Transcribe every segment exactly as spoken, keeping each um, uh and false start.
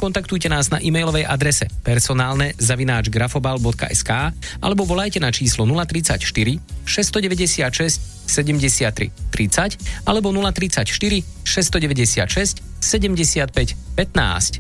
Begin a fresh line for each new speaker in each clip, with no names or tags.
kontaktujte nás na e-mailovej adrese personálne zavináč grafobal bodka es ká alebo volajte na číslo nula tridsaťštyri šesťstodeväťdesiatšesť sedemdesiattri tridsať alebo nula tridsaťštyri šesťstodeväťdesiatšesť sedemdesiatpäť pätnásť.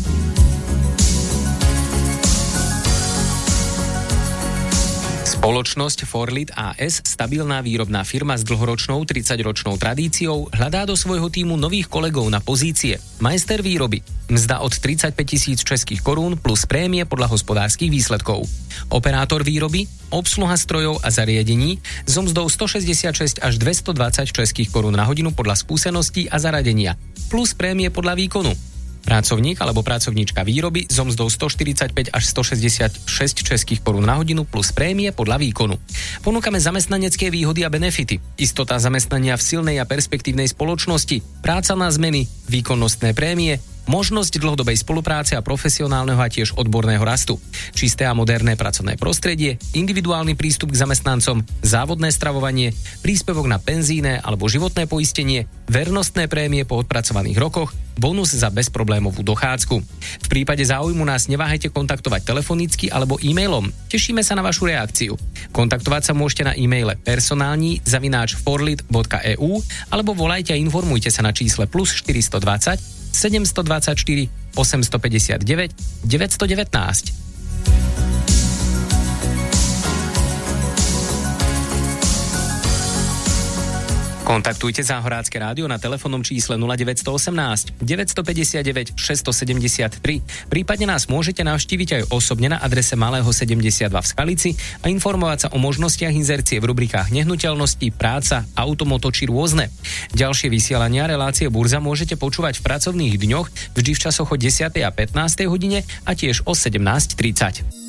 Spoločnosť Forlit á es, stabilná výrobná firma s dlhoročnou tridsaťročnou tradíciou, hľadá do svojho tímu nových kolegov na pozície majster výroby. Mzda od tridsaťpäť tisíc českých korún plus prémie podľa hospodárskych výsledkov. Operátor výroby, obsluha strojov a zariadení so mzdou stošesťdesiatšesť až dvestodvadsať českých korún na hodinu podľa skúseností a zaradenia, plus prémie podľa výkonu. Pracovník alebo pracovníčka výroby so mzdou stoštyridsaťpäť až stošesťdesiatšesť českých korún na hodinu plus prémie podľa výkonu. Ponúkame zamestnanecké výhody a benefity, istota zamestnania v silnej a perspektívnej spoločnosti, práca na zmeny, výkonnostné prémie, možnosť dlhodobej spolupráce a profesionálneho a tiež odborného rastu, čisté a moderné pracovné prostredie, individuálny prístup k zamestnancom, závodné stravovanie, príspevok na penzíne alebo životné poistenie, vernostné prémie po odpracovaných rokoch, bonus za bezproblémovú dochádzku. V prípade záujmu nás neváhajte kontaktovať telefonicky alebo e-mailom. Tešíme sa na vašu reakciu. Kontaktovať sa môžete na e-maile personálni zavináč forlit bodka e u alebo volajte a informujte sa na čísle plus štyristodvadsať sedemstodvadsaťštyri osemstopäťdesiatdeväť deväťstodevätnásť. Kontaktujte Záhorácké rádio na telefónnom čísle nula deväť jedna osem deväť päť deväť šesť sedem tri. Prípadne nás môžete navštíviť aj osobne na adrese Malého sedemdesiatdva v Skalici a informovať sa o možnostiach inzercie v rubrikách nehnuteľnosti, práca, automoto či rôzne. Ďalšie vysielania relácie Burza môžete počúvať v pracovných dňoch vždy v časoch o desiatej a pätnástej hodine a tiež o sedemnásť tridsať.